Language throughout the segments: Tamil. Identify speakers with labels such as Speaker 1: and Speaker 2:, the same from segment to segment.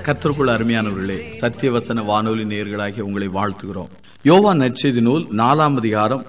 Speaker 1: கர்த்தருக்குள் அருமையானவர்களே, சத்தியவசன வானொலி நேயர்களாகிய உங்களை வாழ்த்துகிறோம். யோவான் நற்செய்தி நூல் 4ஆம் அதிகாரம்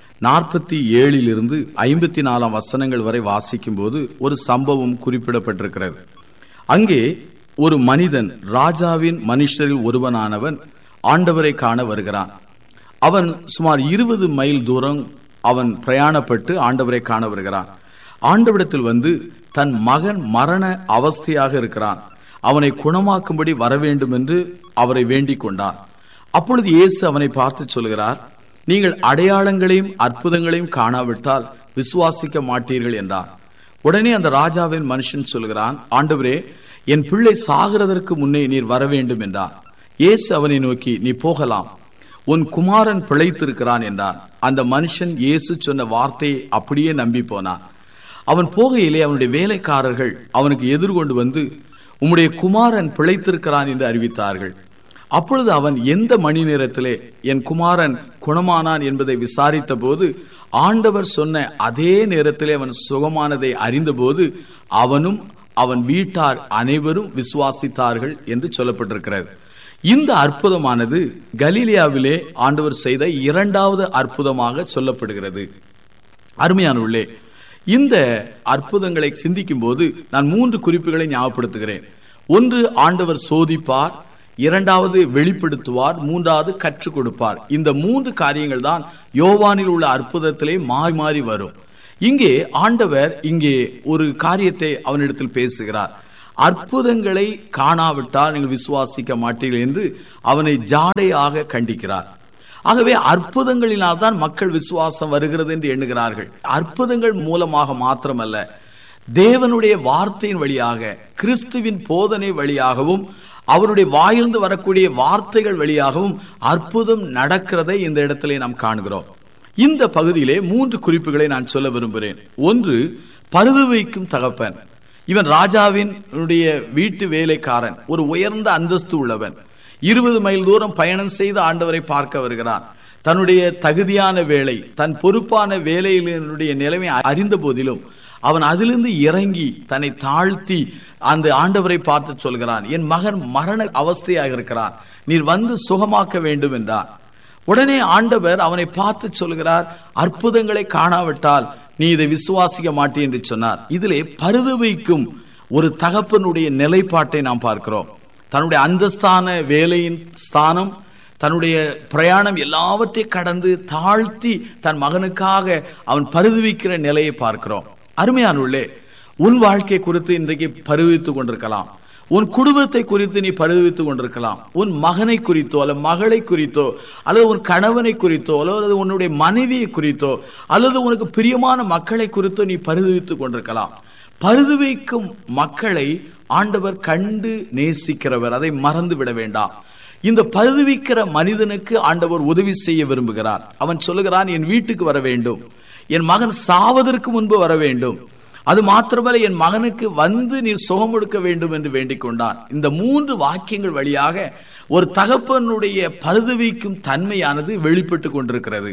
Speaker 1: 47 54 வசனங்கள் வரை வாசிக்கும் போது ஒரு சம்பவம் குறிப்பிடப்பட்டிருக்கிறது. அங்கே ஒரு மனிதன், ராஜாவின் மனுஷரில் ஒருவனானவன், ஆண்டவரை காண வருகிறான். அவன் சுமார் 20 மைல் தூரம் அவன் பிரயாணப்பட்டு ஆண்டவரை காண வருகிறான். ஆண்டவரிடத்தில் வந்து தன் மகன் மரண அவஸ்தையாக இருக்கிறான், அவனை குணமாக்கும்படி வர வேண்டும் என்று அவரை வேண்டிக் கொண்டார். அப்பொழுது இயேசு அவனை பார்த்து சொல்கிறார், நீங்கள் அடையாளங்களையும் அற்புதங்களையும் காணாவிட்டால் விசுவாசிக்க மாட்டீர்கள் என்றார். உடனே அந்த ராஜாவின் மனுஷன் சொல்கிறான், ஆண்டவரே, என் பிள்ளை சாகிறதற்கு முன்னே நீர் வர வேண்டும் என்றார். இயேசு அவனை நோக்கி, நீ போகலாம், உன் குமாரன் பிழைத்திருக்கிறான் என்றார். அந்த மனுஷன் இயேசு சொன்ன வார்த்தையை அப்படியே நம்பி போனான். அவன் போகையிலே அவனுடைய வேலைக்காரர்கள் அவனுக்கு எதிர்கொண்டு வந்து, உம்முடைய குமாரன் பிழைத்திருக்கிறான் என்று அறிவித்தார்கள். அப்பொழுது அவன் எந்த மணி நேரத்திலே என் குமாரன் குணமானான் என்பதை விசாரித்த போது, ஆண்டவர் சொன்ன அதே நேரத்திலே அவன் சுகமானதை அறிந்தபோது அவனும் அவன் வீட்டார் அனைவரும் விசுவாசித்தார்கள் என்று சொல்லப்பட்டிருக்கிறது. இந்த அற்புதமானது கலிலேயாவிலே ஆண்டவர் செய்த 2வது அற்புதமாக சொல்லப்படுகிறது. அருமையானவர்களே, இந்த அற்புதங்களை சிந்திக்கும் போது நான் 3 குறிப்புகளை ஞாபகப்படுத்துகிறேன். ஒன்று, ஆண்டவர் சோதிப்பார்; 2வது வெளிப்படுத்துவார்; 3வது கற்றுக் கொடுப்பார். இந்த 3 காரியங்கள் தான் யோவானில் உள்ள அற்புதத்திலே மாறி மாறி வரும். இங்கே ஆண்டவர் ஒரு காரியத்தை அவனிடத்தில் பேசுகிறார். அற்புதங்களை காணாவிட்டால் நீங்கள் விசுவாசிக்க மாட்டீர்கள் என்று அவனை ஜாடையாக கண்டிக்கிறார். ஆகவே அற்புதங்களினால் தான் மக்கள் விசுவாசம் வருகிறது என்று எண்ணுகிறார்கள். அற்புதங்கள் மூலமாக மாத்திரமல்ல, தேவனுடைய வார்த்தையின் வழியாக, கிறிஸ்துவின் போதனை வழியாகவும், அவருடைய வாயிலிருந்து வரக்கூடிய வார்த்தைகள் வழியாகவும் அற்புதம் நடக்கிறதை இந்த இடத்திலே நாம் காணுகிறோம். இந்த பகுதியிலே 3 குறிப்புகளை நான் சொல்ல விரும்புகிறேன். ஒன்று, பரிது வைக்கும் தகப்பன். இவன் ராஜாவின் வீட்டு வேலைக்காரன், ஒரு உயர்ந்த அந்தஸ்து உள்ளவன். 20 மைல் தூரம் பயணம் செய்து ஆண்டவரை பார்க்க வருகிறான். தன்னுடைய தகுதியான வேலை, தன் பொறுப்பான வேலையினுடைய நிலைமை அறிந்த போதிலும் அவன் அதிலிருந்து இறங்கி தன்னை தாழ்த்தி அந்த ஆண்டவரை பார்த்து சொல்கிறான், என் மகன் மரண அவஸ்தையாக இருக்கிறான், நீர் வந்து சுகமாக்க வேண்டும் என்றார். உடனே ஆண்டவர் அவனை பார்த்து சொல்கிறார், அற்புதங்களை காணாவிட்டால் நீ இதை விசுவாசிக்க மாட்டே என்று சொன்னார். இதிலே பரிது வைக்கும் ஒரு தகப்பனுடைய நிலைப்பாட்டை நாம் பார்க்கிறோம். தன்னுடைய அந்தஸ்தான வேலையின் ஸ்தானம், தன்னுடைய பிரயாணம் எல்லாவற்றை கடந்து தாழ்த்தி தன் மகனுக்காக அவன் பரிதுவிக்கிற நிலையை பார்க்கிறோம். அருமையானவர்களே, உன் வாழ்க்கை குறித்து இன்றைக்கு பரிதுவித்துக் கொண்டிருக்கலாம், உன் குடும்பத்தை குறித்து நீ பரிதுவித்துக் கொண்டிருக்கலாம், உன் மகனை குறித்தோ அல்லது மகளை குறித்தோ அல்லது உன் கணவனை குறித்தோ அல்லது உன்னுடைய மனைவியை குறித்தோ அல்லது உனக்கு பிரியமான மக்களை குறித்தோ நீ பரிதுவித்துக் கொண்டிருக்கலாம். பரிதுவிக்கும் மக்களை ஆண்டவர் கண்டு நேசிக்கிறவர், அதை மறந்து விட வேண்டாம். இந்த பரிதுவிக்கிற மனிதனுக்கு ஆண்டவர் உதவி செய்ய விரும்புகிறார். அவன் சொல்லுகிறான், என் வீட்டுக்கு வர வேண்டும், என் மகன் சாவதற்கு முன்பு வர வேண்டும், அது மாத்திரமல்ல என் மகனுக்கு வந்து நீ சுகம் கொடுக்க வேண்டும் என்று வேண்டிக் கொண்டான். இந்த 3 வாக்கியங்கள் வழியாக ஒரு தகப்பனுடைய பரிதுவிக்கும் தன்மையானது வெளிப்பட்டு கொண்டிருக்கிறது.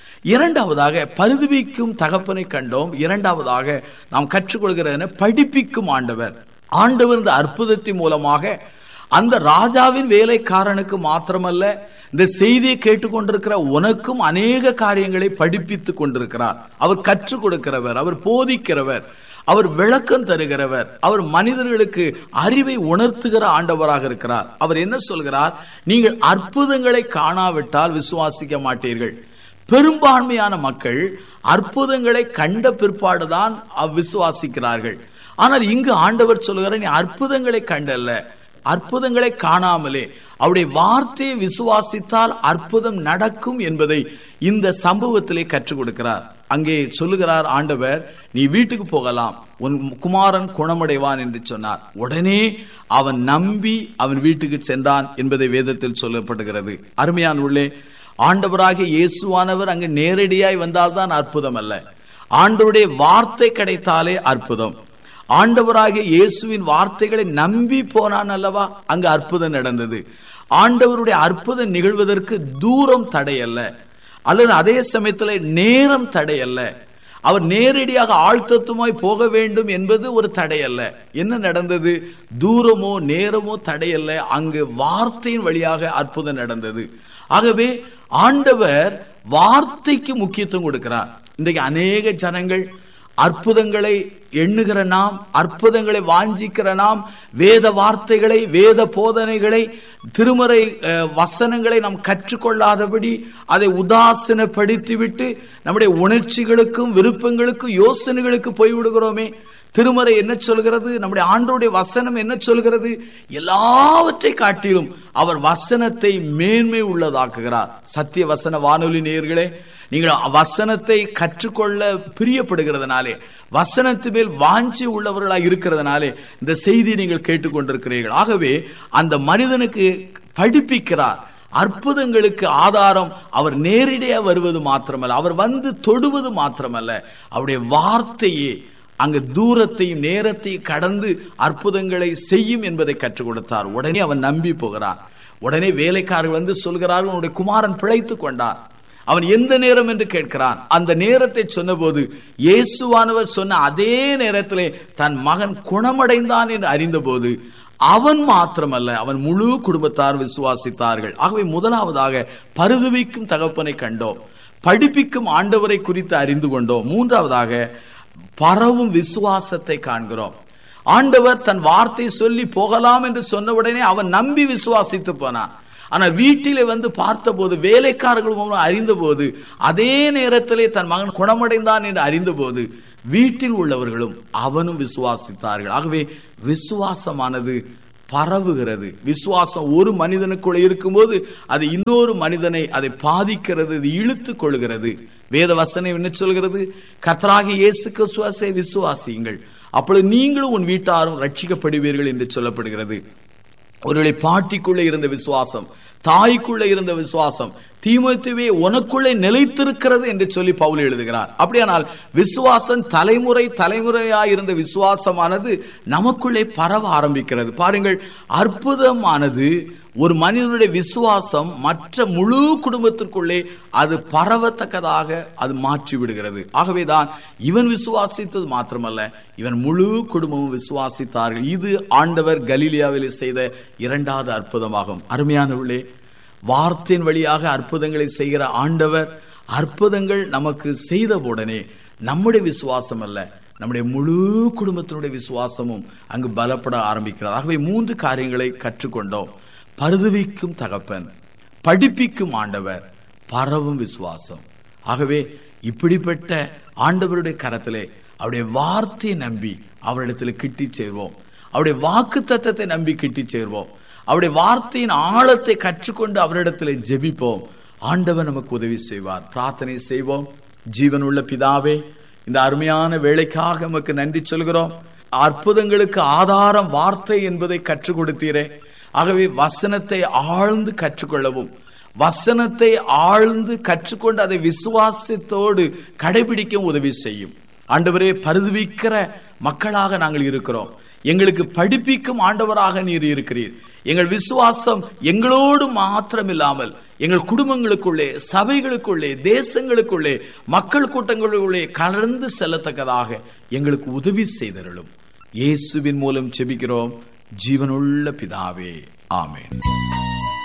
Speaker 1: 2வதாக பரிதுவிக்கும் தகப்பனை கண்டோம். 2வதாக நாம் கற்றுக்கொள்கிற படிப்பிக்கும் ஆண்டவர். ஆண்டவர் இந்த அற்புதத்தின் மூலமாக அந்த ராஜாவின் வேலைக்காரனுக்கு மாத்திரமல்ல, இந்த செய்தியை கேட்டுக்கொண்டிருக்கிற உனக்கும் அநேக காரியங்களை படிப்பித்துக் கொண்டிருக்கிறார். அவர் கற்றுக் கொடுக்கிறவர், அவர் போதிக்கிறவர், அவர் விளக்கம் தருகிறவர், அவர் மனிதர்களுக்கு அறிவை உணர்த்துகிற ஆண்டவராக இருக்கிறார். அவர் என்ன சொல்கிறார்? நீங்கள் அற்புதங்களை காணாவிட்டால் விசுவாசிக்க மாட்டீர்கள். பெரும்பான்மையான மக்கள் அற்புதங்களை கண்ட பிற்பாடுதான் விசுவாசிக்கிறார்கள். ஆனால் இங்கு ஆண்டவர் சொல்கிறார், நீ அற்புதங்களை கண்டல்ல, அற்புதங்களை காணாமலே அவருடைய வார்த்தையை விசுவாசித்தால் அற்புதம் நடக்கும் என்பதை இந்த சம்பவத்திலே கற்றுக் கொடுக்கிறார். அங்கே சொல்லுகிறார் ஆண்டவர், நீ வீட்டுக்கு போகலாம், உன் குமாரன் குணமடைவான் என்று சொன்னார். உடனே அவன் நம்பி அவன் வீட்டுக்கு சென்றான் என்பதை வேதத்தில் சொல்லப்படுகிறது. அருமையானவர்களே, ஆண்டவராகிய இயேசுவானவர் அங்கு நேரடியாய் வந்தால்தான் அற்புதம் அல்ல, ஆண்டவருடைய வார்த்தை கிடைத்தாலே அற்புதம். ஆண்டவராகிய இயேசுவின் வார்த்தைகளை நம்பி போனான் அல்லவா, அங்கு அற்புதம் நடந்தது. ஆண்டவருடைய அற்புதம் நிகழ்வதற்கு தூரம் தடையல்ல, அல்லது அதே சமயத்தில் நேரம் தடையல்ல. அவர் நேரடியாக ஆழ்த்தத்துமாய் போக வேண்டும் என்பது ஒரு தடை அல்ல. என்ன நடந்தது? தூரமோ நேரமோ தடையல்ல, அங்கு வார்த்தையின் வழியாக அற்புதம் நடந்தது. ஆகவே ஆண்டவர் வார்த்தைக்கு முக்கியத்துவம் கொடுக்கிறார். இன்றைக்கு அநேக ஜனங்கள் அற்புதங்களை எண்ணுகிற நாம், அற்புதங்களை வாஞ்சிக்கிற நாம், வேத வார்த்தைகளை, வேத போதனைகளை, திருமறை வசனங்களை நாம் கற்றுக்கொள்ளாதபடி அதை உதாசீனப்படுத்திவிட்டு நம்முடைய உணர்ச்சிகளுக்கும் விருப்பங்களுக்கும் யோசனைகளுக்கு போய்விடுகிறோமே. திருமறை என்ன சொல்கிறது? நம்முடைய ஆண்டவருடைய வசனம் என்ன சொல்கிறது? எல்லாவற்றை காட்டிலும் அவர் வசனத்தை மேன்மை உள்ளதாக்குகிறார். சத்திய வசன வானொலி நேயர்களே, நீங்கள் வசனத்தை கற்றுக்கொள்ள பிரியப்படுகிறதுனாலே, வசனத்து மேல் வாஞ்சி உள்ளவர்களாக இருக்கிறதுனாலே இந்த செய்தியை நீங்கள் கேட்டுக்கொண்டிருக்கிறீர்கள். ஆகவே அந்த மனிதனுக்கு படிப்பிக்கிறார். அற்புதங்களுக்கு ஆதாரம் அவர் நேரடியாக வருவது மாத்திரமல்ல, அவர் வந்து தொடுவது மாத்திரமல்ல, அவருடைய வார்த்தையே அங்கு தூரத்தையும் நேரத்தையும் கடந்து அற்புதங்களை செய்யும் என்பதை கற்றுக் கொடுத்தார். உடனே அவன் நம்பி போகிறான். உடனே வேலைக்காரர்கள் வந்து சொல்கிறார்கள், உன்னுடைய குமாரன் பிழைத்துக் கொண்டார். அவன் எந்த நேரம் என்று கேட்கிறான். அந்த நேரத்தை சொன்னபோது இயேசுவானவர் சொன்ன அதே நேரத்திலே தன் மகன் குணமடைந்தான் என்று அறிந்தபோது அவன் மாத்திரமல்ல, அவன் முழு குடும்பத்தார் விசுவாசித்தார்கள். ஆகவே முதலாவதாக பரிதபிக்கும் தகப்பனை கண்டோம், படிப்பிக்கும் ஆண்டவரை குறித்து அறிந்து கொண்டோம். மூன்றாவதாக பரவும் விசுவாசத்தை காண்கிறோம். ஆண்டவர் தன் வார்த்தை சொல்லி போகலாம் என்று சொன்னவுடனே அவன் நம்பி விசுவாசித்து போனான். ஆனால் வீட்டிலே வந்து பார்த்தபோது, வேலைக்காரர்கள் அறிந்த போது, அதே நேரத்திலே தன் மகன் குணமடைந்தான் என்று அறிந்த போது வீட்டில் உள்ளவர்களும் அவனும் விசுவாசித்தார்கள். ஆகவே விசுவாசமானது பரவுகிறது. விசுவாசம் ஒரு மனிதனுக்குள்ள இருக்கும்போது அது இன்னொரு மனிதனை அதை பாதிக்கிறது, அது இழுத்து கொள்கிறது. வேத வசனம் என்ன சொல்கிறது? கர்த்தராகிய இயேசு கிறிஸ்துவை விசுவாசியுங்கள், அப்பொழுது நீங்களும் உன் வீட்டாரும் ரட்சிக்கப்படுவீர்கள் என்று சொல்லப்படுகிறது. ஒருவேளை பாட்டிக்குள்ளே இருந்த விசுவாசம், தாய்க்குள்ளே இருந்த விசுவாசம் தீமோத்தேயுவே உனக்குள்ளே நிலைத்திருக்கிறது என்று சொல்லி பவுல் எழுதுகிறார். அப்படியானால் விசுவாசம் தலைமுறையாய் இருந்த விசுவாசமானது நமக்குள்ளே பரவ ஆரம்பிக்கிறது. பாருங்கள், அற்புதமானது ஒரு மனிதனுடைய விசுவாசம் மற்ற முழு குடும்பத்திற்குள்ளே அது பரவத்தக்கதாக அது மாற்றி விடுகிறது. ஆகவேதான் இவன் விசுவாசித்தது மாத்திரமல்ல, இவன் முழு குடும்பமும் விசுவாசித்தார்கள். இது ஆண்டவர் கலிலேயாவில் செய்த இரண்டாவது அற்புதமாகும். அருமையானவர்களே, வார்த்தையின் வழியாக அற்புதங்களை செய்கிற ஆண்டவர் அற்புதங்கள் நமக்கு செய்த உடனே நம்முடைய விசுவாசம் அல்ல, நம்முடைய முழு குடும்பத்தினுடைய விசுவாசமும் அங்கு பலப்பட ஆரம்பிக்கிறது. ஆகவே 3 காரியங்களை கற்றுக்கொண்டோம். பரிதபிக்கும் தகப்பன், படிப்பிக்கும் ஆண்டவர், பரவும் விசுவாசம். ஆகவே இப்படிப்பட்ட ஆண்டவருடைய கரத்திலே அவருடைய வார்த்தையை நம்பி அவரிடத்தில் கிட்டி சேர்வோம். அவருடைய வாக்கு தத்தத்தை நம்பி கிட்டி சேர்வோம். அவருடைய வார்த்தையின் ஆழத்தை கற்றுக்கொண்டு அவரிடத்தில் ஜெபிப்போம். ஆண்டவர் நமக்கு உதவி செய்வார். பிரார்த்தனை செய்வோம். ஜீவனுள்ள பிதாவே, இந்த அருமையான வேளைக்காக நமக்கு நன்றி சொல்கிறோம். அற்புதங்களுக்கு ஆதாரம் வார்த்தை என்பதை கற்றுக் கொடுத்தீரே. ஆகவே வசனத்தை ஆழ்ந்து கற்றுக்கொள்ளவும், வசனத்தை ஆழ்ந்து கற்றுக்கொண்டு அதை விசுவாசத்தோடு கடைபிடிக்க உதவி செய்யும். ஆண்டவரே, பரிதபிக்கிற மக்களாக நாங்கள் இருக்கிறோம். எங்களுக்கு படிப்பிக்கும் ஆண்டவராக நீர் இருக்கிறீர். எங்கள் விசுவாசம் எங்களோடு மாத்திரமில்லாமல் எங்கள் குடும்பங்களுக்குள்ளே, சபைகளுக்குள்ளே, தேசங்களுக்குள்ளே, மக்கள் கூட்டங்களுக்குள்ளே கலந்து செல்லத்தக்கதாக எங்களுக்கு உதவி செய்தருளும். இயேசுவின் மூலம் ஜெபிக்கிறோம் ஜீவனுள்ள பிதாவே, ஆமென்.